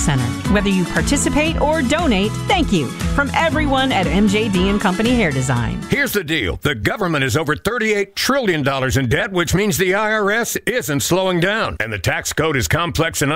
Center. Whether you participate or donate, thank you from everyone at MJD & Company Hair Design. Here's the deal. The government is over $38 trillion in debt, which means the IRS isn't slowing down. And the tax code is complex and